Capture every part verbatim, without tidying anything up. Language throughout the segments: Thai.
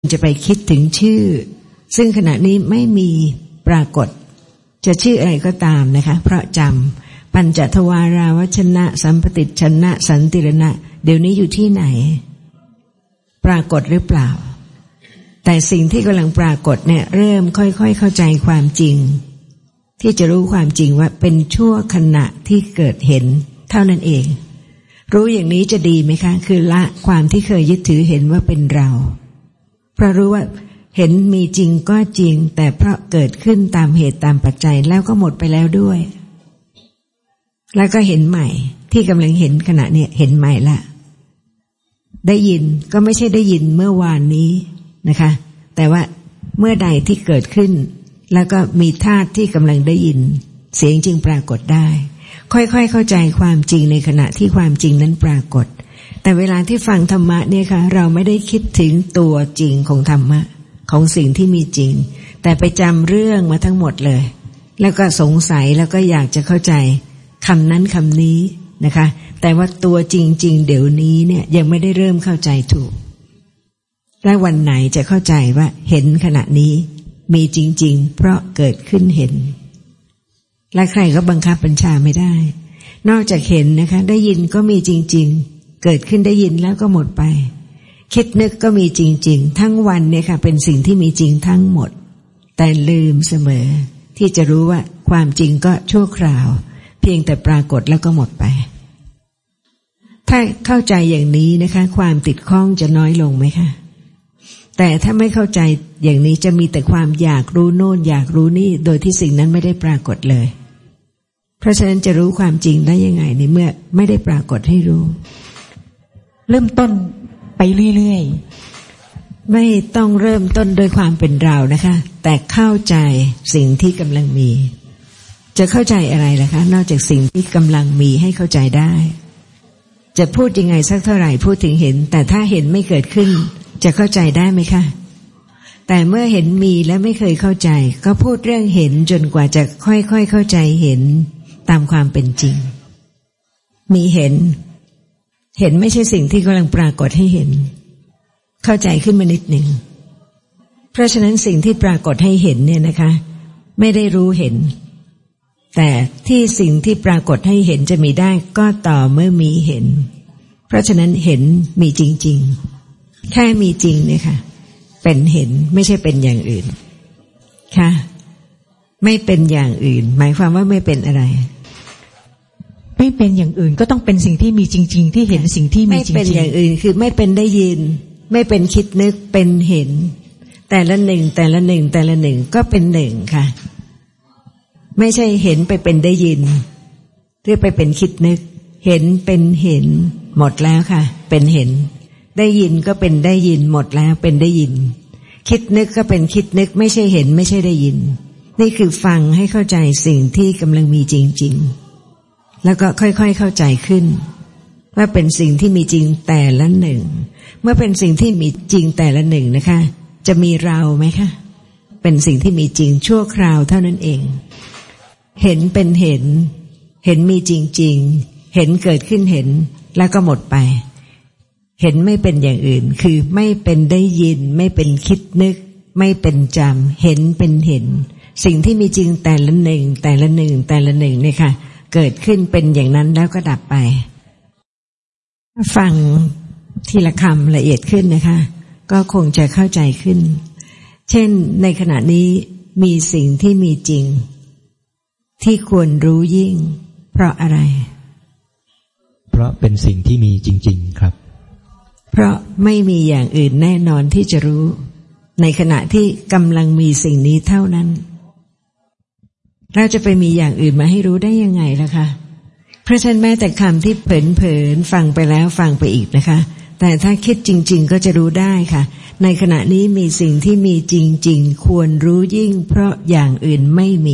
จะไปคิดถึงชื่อซึ่งขณะนี้ไม่มีปรากฏจะชื่ออะไรก็ตามนะคะเพราะจำปัญจทวาราวชนะสัมปติชนะสันติรณะเดี๋ยวนี้อยู่ที่ไหนปรากฏหรือเปล่าแต่สิ่งที่กำลังปรากฏเนี่ยเริ่มค่อยๆเข้าใจความจริงที่จะรู้ความจริงว่าเป็นชั่วขณะที่เกิดเห็นเท่านั้นเองรู้อย่างนี้จะดีไหมคะคือละความที่เคยยึดถือเห็นว่าเป็นเราเพราะรู้ว่าเห็นมีจริงก็จริงแต่เพราะเกิดขึ้นตามเหตุตามปัจจัยแล้วก็หมดไปแล้วด้วยแล้วก็เห็นใหม่ที่กำลังเห็นขณะเนี่ยเห็นใหม่ละได้ยินก็ไม่ใช่ได้ยินเมื่อวานนี้นะคะแต่ว่าเมื่อใดที่เกิดขึ้นแล้วก็มีธาตุที่กำลังได้ยินเสียงจึงปรากฏได้ค่อยๆเข้าใจความจริงในขณะที่ความจริงนั้นปรากฏแต่เวลาที่ฟังธรรมะเนี่ยค่ะเราไม่ได้คิดถึงตัวจริงของธรรมะของสิ่งที่มีจริงแต่ไปจำเรื่องมาทั้งหมดเลยแล้วก็สงสัยแล้วก็อยากจะเข้าใจคำนั้นคำนี้นะคะแต่ว่าตัวจริงๆเดี๋ยวนี้เนี่ยยังไม่ได้เริ่มเข้าใจถูกและวันไหนจะเข้าใจว่าเห็นขณะนี้มีจริงๆเพราะเกิดขึ้นเห็นและใครก็บังคับบัญชาไม่ได้นอกจากเห็นนะคะได้ยินก็มีจริงๆเกิดขึ้นได้ยินแล้วก็หมดไปคิดนึกก็มีจริงๆทั้งวันเนี่ยค่ะเป็นสิ่งที่มีจริงทั้งหมดแต่ลืมเสมอที่จะรู้ว่าความจริงก็ชั่วคราวเพียงแต่ปรากฏแล้วก็หมดไปถ้าเข้าใจอย่างนี้นะคะความติดข้องจะน้อยลงไหมคะแต่ถ้าไม่เข้าใจอย่างนี้จะมีแต่ความอยากรู้โน่นอยากรู้นี่โดยที่สิ่งนั้นไม่ได้ปรากฏเลยเพราะฉะนั้นจะรู้ความจริงได้ยังไงในเมื่อไม่ได้ปรากฏให้รู้เริ่มต้นไปเรื่อยๆไม่ต้องเริ่มต้นโดยความเป็นเรานะคะแต่เข้าใจสิ่งที่กำลังมีจะเข้าใจอะไรล่ะคะนอกจากสิ่งที่กำลังมีให้เข้าใจได้จะพูดยังไงสักเท่าไหร่พูดถึงเห็นแต่ถ้าเห็นไม่เกิดขึ้นจะเข้าใจได้ไหมคะแต่เมื่อเห็นมีและไม่เคยเข้าใจก็พูดเรื่องเห็นจนกว่าจะค่อยๆเข้าใจเห็นตามความเป็นจริงมีเห็นเห็นไม่ใช่สิ่งที่กำลังปรากฏให้เห็นเข้าใจขึ้นมานิดหนึ่งเพราะฉะนั้นสิ่งที่ปรากฏให้เห็นเนี่ยนะคะไม่ได้รู้เห็นแต่ที่สิ่งที่ปรากฏให้เห็นจะมีได้ก็ต่อเมื่อมีเห็นเพราะฉะนั้นเห็นมีจริงๆแค่มีจริงเนี่ยค่ะเป็นเห็นไม่ใช่เป็นอย่างอื่นค่ะไม่เป็นอย่างอื่นหมายความว่าไม่เป็นอะไรไม่เป็นอย่างอื่นก็ต้องเป็นสิ่งที่มีจริงๆที่เห็นสิ่งที่มีจริงๆไม่เป็นอย่างอื่นคือไม่เป็นได้ยินไม่เป็นคิดนึกเป็นเห็นแต่ละหนึ่งแต่ละหนึ่งแต่ละหนึ่งก็เป็นหนึ่งค่ะไม่ใช่เห็นไปเป็นได้ยินหรือไปเป็นคิดนึกเห็นเป็นเห็นหมดแล้วค่ะเป็นเห็นได้ยินก็เป็นได้ยินหมดแล้วเป็นได้ยินคิดนึกก็เป็นคิดนึกไม่ใช่เห็นไม่ใช่ได้ยินนี่คือฟังให้เข้าใจสิ่งที่กำลังมีจริงๆแล้วก็ค่อยๆเข้าใจขึ้นว่าเป็นสิ่งที่มีจริงแต่ละหนึ่งเมื่อเป็นสิ่งที่มีจริงแต่ละหนึ่งนะคะจะมีเราไหมคะเป็นสิ่งที่มีจริงชั่วคราวเท่านั้นเองเห็นเป็นเห็นเห็นมีจริงๆเห็นเกิดขึ้นเห็นแล้วก็หมดไปเห็นไม่เป็นอย่างอื่นคือไม่เป็นได้ยินไม่เป็นคิดนึกไม่เป็นจำเห็นเป็นเห็นสิ่งที่มีจริงแต่ละหนึ่งแต่ละหนึ่งแต่ละหนึ่งเนี่ยค่ะเกิดขึ้นเป็นอย่างนั้นแล้วก็ดับไปฟังทีละคำละเอียดขึ้นนะคะก็คงจะเข้าใจขึ้นเช่นในขณะนี้มีสิ่งที่มีจริงที่ควรรู้ยิ่งเพราะอะไรเพราะเป็นสิ่งที่มีจริงๆครับเพราะไม่มีอย่างอื่นแน่นอนที่จะรู้ในขณะที่กำลังมีสิ่งนี้เท่านั้นเราจะไปมีอย่างอื่นมาให้รู้ได้ยังไงล่ะคะเพราะฉะนั้นแม้แต่คำที่เผลอๆฟังไปแล้วฟังไปอีกนะคะแต่ถ้าคิดจริงๆก็จะรู้ได้ค่ะในขณะนี้มีสิ่งที่มีจริงๆควรรู้ยิ่งเพราะอย่างอื่นไม่มี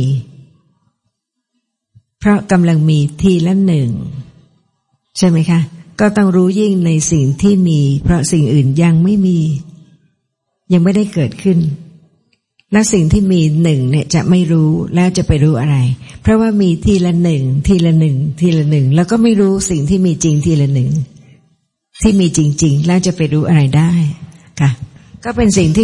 เพราะกำลังมีทีละหนึ่งใช่ไหมคะก็ต้องรู้ยิ่งในสิ่งที่มีเพราะสิ่งอื่นยังไม่มียังไม่ได้เกิดขึ้นและสิ่งที่มีหนึ่งเนี่ยจะไม่รู้แล้วจะไปรู้อะไรเพราะว่ามีทีละหนึ่งทีละหนึ่งทีละหนึ่งแล้วก็ไม่รู้สิ่งที่มีจริงทีละหนึ่งที่มีจริงๆแล้วจะไปรู้อะไรได้ค่ะก็เป็นสิ่งที่